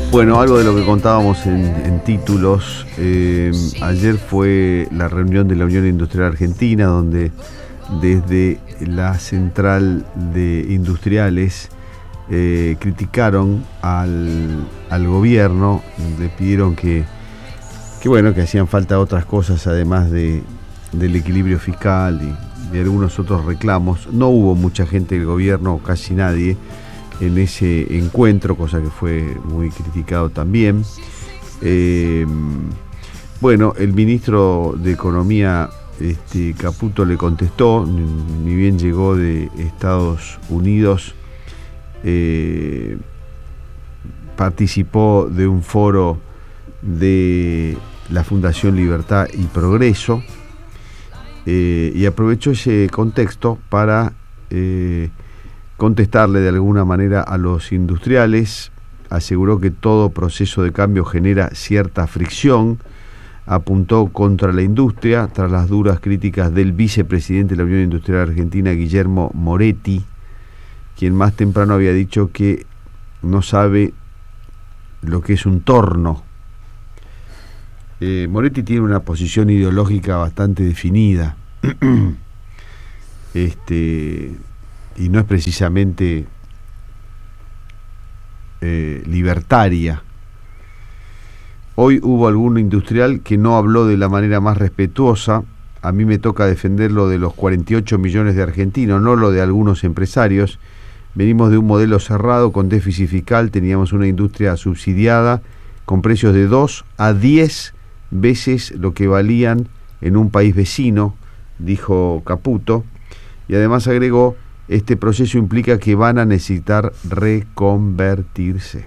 Bueno, algo de lo que contábamos en títulos. Ayer fue la reunión de la Unión Industrial Argentina, donde desde la central de industriales criticaron al gobierno, le pidieron que hacían falta otras cosas además del equilibrio fiscal y de algunos otros reclamos. No hubo mucha gente del gobierno, casi nadie, en ese encuentro, cosa que fue muy criticado también. Bueno, el ministro de Economía, Caputo, le contestó, ni bien llegó de Estados Unidos, participó de un foro de la Fundación Libertad y Progreso, y aprovechó ese contexto para contestarle de alguna manera a los industriales. Aseguró que todo proceso de cambio genera cierta fricción. Apuntó contra la industria tras las duras críticas del vicepresidente de la Unión Industrial Argentina, Guillermo Moretti, quien más temprano había dicho que no sabe lo que es un torno. Moretti tiene una posición ideológica bastante definida. Y no es precisamente libertaria. Hoy hubo algún industrial que no habló de la manera más respetuosa. A mí me toca defender lo de los 48 millones de argentinos, no lo de algunos empresarios. Venimos de un modelo cerrado con déficit fiscal, teníamos una industria subsidiada con precios de 2 a 10 veces lo que valían en un país vecino, dijo Caputo, y además agregó: este proceso implica que van a necesitar reconvertirse.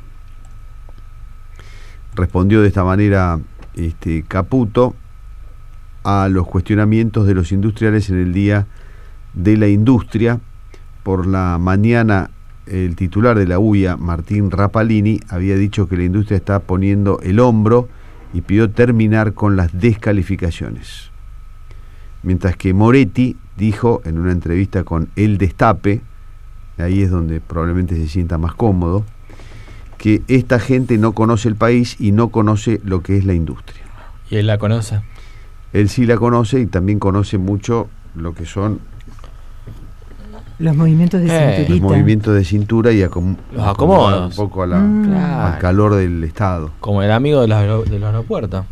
Respondió de esta manera Caputo a los cuestionamientos de los industriales en el Día de la Industria. Por la mañana, el titular de la UIA, Martín Rapalini, había dicho que la industria está poniendo el hombro y pidió terminar con las descalificaciones. Mientras que Moretti dijo en una entrevista con El Destape, ahí es donde probablemente se sienta más cómodo, que esta gente no conoce el país y no conoce lo que es la industria. ¿Y él la conoce? Él sí la conoce y también conoce mucho lo que son los movimientos de cinturita. Los movimientos de cintura y los acomodos. Un poco al calor del Estado. Como el amigo del aeropuerto.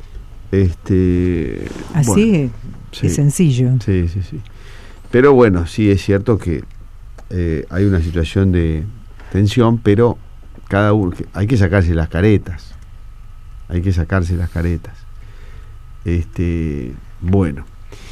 Así bueno, es sencillo. Sí. Pero bueno, sí es cierto que hay una situación de tensión, pero cada uno hay que sacarse las caretas. Bueno.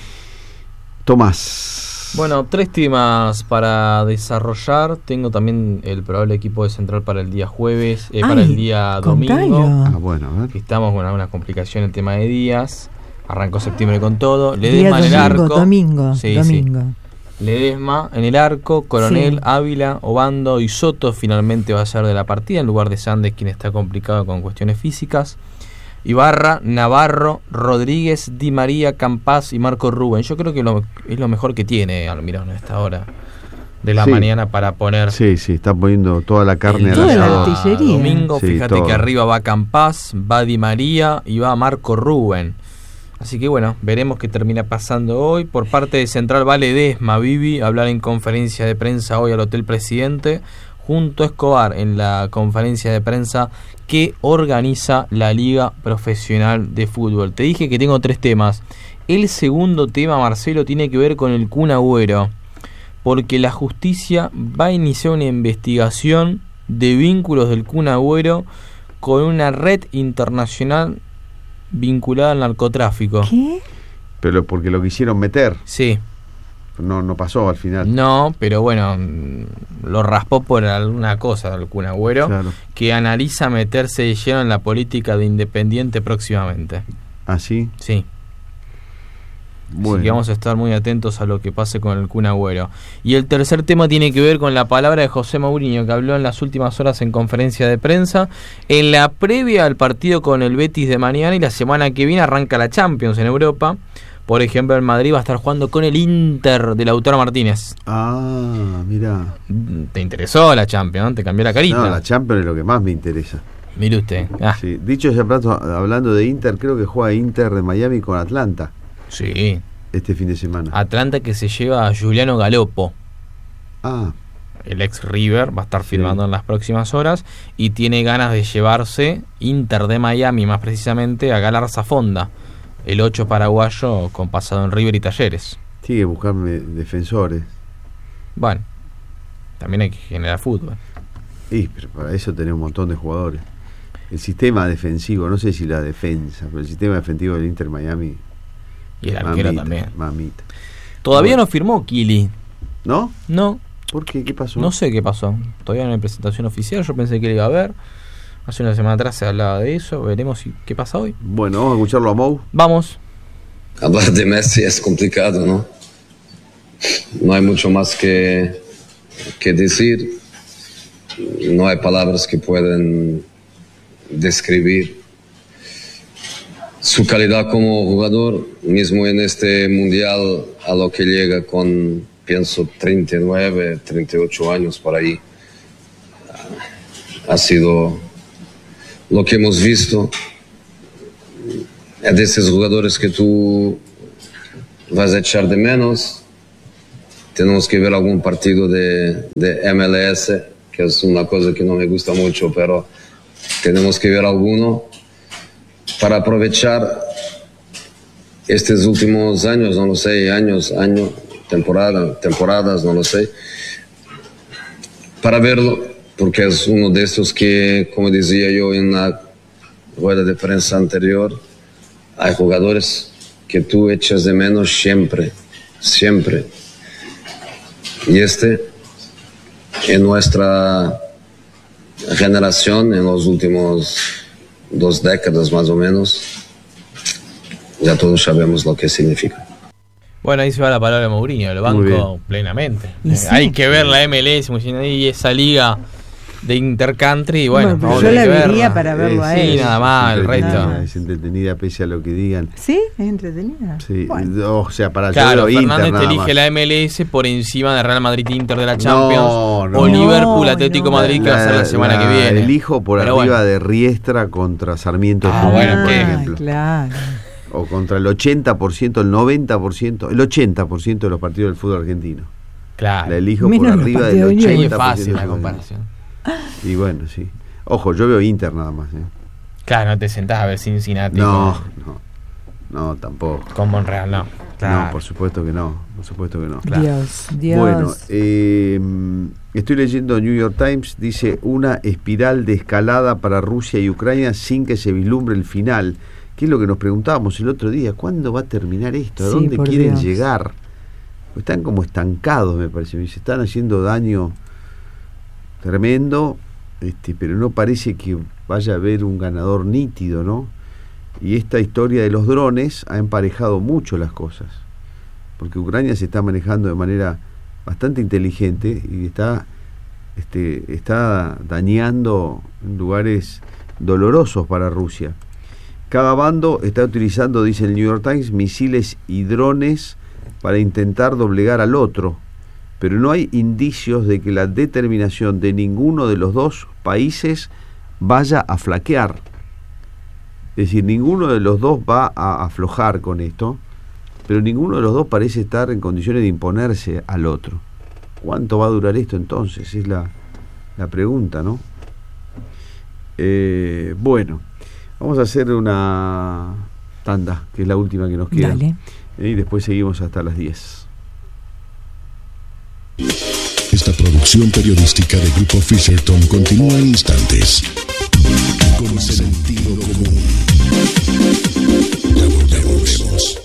Tomás. Bueno, 3 temas para desarrollar. Tengo también el probable equipo de Central para el día jueves, para el día domingo. Bueno, a ver. Estamos con alguna complicación en el tema de días. Arrancó septiembre con todo. Ledesma en el arco. Domingo. Ledesma en el arco, Coronel, Ávila, Obando y Soto finalmente va a ser de la partida en lugar de Sandes, quien está complicado con cuestiones físicas. Ibarra, Navarro, Rodríguez, Di María, Campás y Marco Rubén. Yo creo que es lo mejor que tiene Almirón a esta hora de la mañana para poner. Sí, está poniendo toda la carne al asador. Domingo, fíjate que arriba va Campás, va Di María y va Marco Rubén. Así que bueno, veremos qué termina pasando hoy. Por parte de Central va Ledesma, Vivi, hablar en conferencia de prensa hoy al Hotel Presidente, junto a Escobar en la conferencia de prensa que organiza la Liga Profesional de Fútbol. Te dije que tengo 3 temas. El segundo tema, Marcelo, tiene que ver con el Kun Agüero, porque la justicia va a iniciar una investigación de vínculos del Kun Agüero con una red internacional vinculada al narcotráfico. ¿Qué? Pero porque lo quisieron meter. Sí. No pasó al final. No, pero bueno, lo raspó por alguna cosa el Kun Agüero, claro, que analiza meterse de lleno en la política de Independiente próximamente. ¿Ah, sí? Sí. Bueno. Así que vamos a estar muy atentos a lo que pase con el Kun Agüero. Y el tercer tema tiene que ver con la palabra de José Mourinho, que habló en las últimas horas en conferencia de prensa, en la previa al partido con el Betis de mañana, y la semana que viene arranca la Champions en Europa. Por ejemplo, el Madrid va a estar jugando con el Inter de Lautaro Martínez. Ah, mira. ¿Te interesó la Champions? ¿Te cambió la carita? No, la Champions es lo que más me interesa. Mire usted. Sí. Dicho ya hablando de Inter, creo que juega Inter de Miami con Atlanta. Sí. Este fin de semana. Atlanta que se lleva a Giuliano Galoppo. Ah. El ex River va a estar firmando en las próximas horas y tiene ganas de llevarse Inter de Miami, más precisamente a Galarza Fonda, el 8 paraguayo con pasado en River y Talleres. Tiene que buscarme defensores. Bueno, también hay que generar fútbol. Sí, pero para eso tenés un montón de jugadores. El sistema defensivo, no sé si la defensa, pero el sistema defensivo del Inter Miami. Y el arquero también. Mamita. Todavía no firmó Kili. ¿No? No. ¿Por qué? ¿Qué pasó? No sé qué pasó. Todavía no hay presentación oficial. Yo pensé que le iba a ver. Hace una semana atrás se hablaba de eso. Veremos qué pasa hoy. Bueno, vamos a escucharlo a Mou. Vamos. Hablar de Messi es complicado, ¿no? No hay mucho más que decir. No hay palabras que puedan describir su calidad como jugador, mismo en este mundial a lo que llega con, pienso, 39, 38 años por ahí. Ha sido lo que hemos visto. Es de esos jugadores que tú vas a echar de menos. Tenemos que ver algún partido de MLS, que es una cosa que no me gusta mucho, pero tenemos que ver alguno para aprovechar estos últimos años, no lo sé, temporadas, no lo sé, para verlo, porque es uno de estos que, como decía yo en la rueda de prensa anterior, hay jugadores que tú echas de menos siempre. Y en nuestra generación, en los últimos 2 décadas más o menos, ya todos sabemos lo que significa. Bueno, ahí se va la palabra de Mourinho, lo banco plenamente. Sí. Hay que ver la MLS y esa liga de Intercountry. Y bueno, yo la vería para verlo a él. Sí, nada más, el resto. Es entretenida pese a lo que digan. ¿Sí? ¿Es entretenida? Sí, bueno. o sea, para claro, Fernández Inter, te elige la MLS por encima de Real Madrid Inter de la Champions o Liverpool Atlético Madrid que va a ser la semana que viene. Elijo por arriba de Riestra contra Sarmiento bueno, por ejemplo. Claro. O contra el 80%, el 90%, el 80% de los partidos del fútbol argentino. Claro. La elijo Menos por arriba del 80%. Ahí es fácil la comparación. Y bueno, sí. Ojo, yo veo Inter nada más. Claro, no te sentás a ver Cincinnati. No, tampoco. Con Monreal, no. Claro. No, por supuesto que no. Claro. Dios. Bueno, estoy leyendo New York Times, dice una espiral de escalada para Rusia y Ucrania sin que se vislumbre el final. ¿Qué es lo que nos preguntábamos el otro día? ¿Cuándo va a terminar esto? ¿A dónde quieren llegar? Están como estancados, me parece. Se están haciendo daño tremendo, pero no parece que vaya a haber un ganador nítido, ¿no? Y esta historia de los drones ha emparejado mucho las cosas, porque Ucrania se está manejando de manera bastante inteligente y está dañando en lugares dolorosos para Rusia. Cada bando está utilizando, dice el New York Times, misiles y drones para intentar doblegar al otro, pero no hay indicios de que la determinación de ninguno de los dos países vaya a flaquear. Es decir, ninguno de los dos va a aflojar con esto, pero ninguno de los dos parece estar en condiciones de imponerse al otro. ¿Cuánto va a durar esto entonces? Es la pregunta, ¿no? Bueno, vamos a hacer una tanda, que es la última que nos queda. Dale. Y después seguimos hasta las 10. Esta producción periodística de Grupo Fisherton continúa en instantes. Con sentido común. Ya volvemos.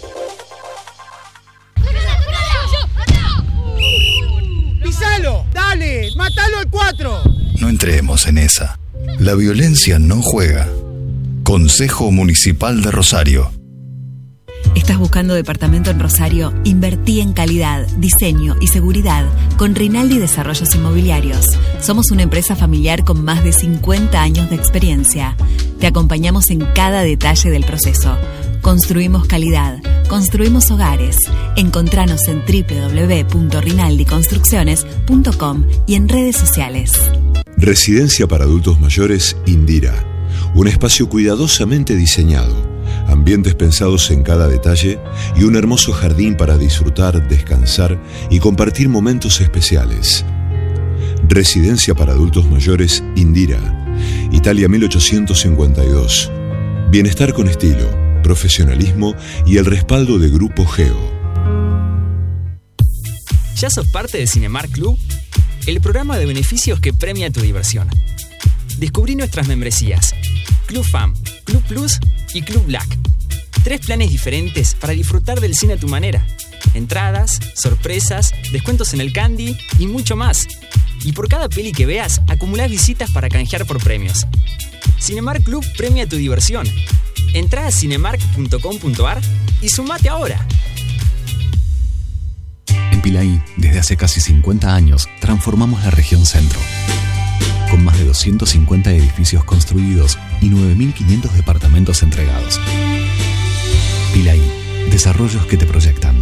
¡Pisalo! ¡Dale! ¡Mátalo al 4! No entremos en esa. La violencia no juega. Consejo Municipal de Rosario. ¿Estás buscando departamento en Rosario? Invertí en calidad, diseño y seguridad con Rinaldi Desarrollos Inmobiliarios. Somos una empresa familiar con más de 50 años de experiencia. Te acompañamos en cada detalle del proceso. Construimos calidad, construimos hogares. Encontranos en www.rinaldiconstrucciones.com y en redes sociales. Residencia para adultos mayores Indira. Un espacio cuidadosamente diseñado, ambientes pensados en cada detalle y un hermoso jardín para disfrutar, descansar y compartir momentos especiales. Residencia para adultos mayores Indira, Italia 1852. Bienestar con estilo, profesionalismo y el respaldo de Grupo Geo. ¿Ya sos parte de Cinemark Club? El programa de beneficios que premia tu diversión. Descubrí nuestras membresías: Club Fam, Club Plus y Club Black. 3 planes diferentes para disfrutar del cine a tu manera. Entradas, sorpresas, descuentos en el candy y mucho más. Y por cada peli que veas, acumulás visitas para canjear por premios. Cinemark Club premia tu diversión. Entrá a cinemark.com.ar y sumate ahora. En Pilaí, desde hace casi 50 años, transformamos la región centro. Con más de 250 edificios construidos y 9.500 departamentos entregados. Pilaí, desarrollos que te proyectan.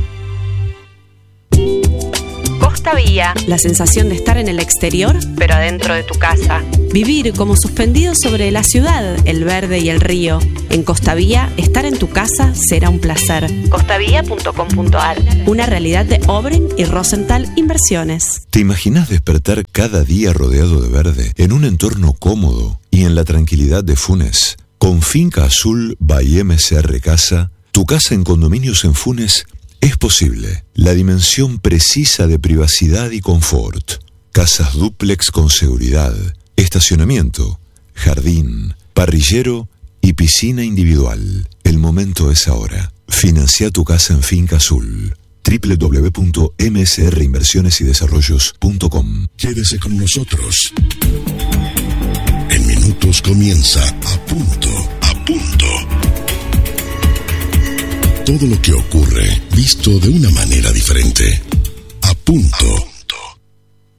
Costa Vía, la sensación de estar en el exterior, pero adentro de tu casa. Vivir como suspendido sobre la ciudad, el verde y el río. En Costa Vía, estar en tu casa será un placer. Costavía.com.ar, una realidad de Obren y Rosenthal Inversiones. ¿Te imaginas despertar cada día rodeado de verde, en un entorno cómodo y en la tranquilidad de Funes? Con Finca Azul by MCR Casa, tu casa en condominios en Funes es posible. La dimensión precisa de privacidad y confort. Casas dúplex con seguridad, estacionamiento, jardín, parrillero y piscina individual. El momento es ahora. Financia tu casa en Finca Azul. www.msrinversionesydesarrollos.com. Quédese con nosotros. En minutos comienza A Punto. Todo lo que ocurre, visto de una manera diferente. A Punto.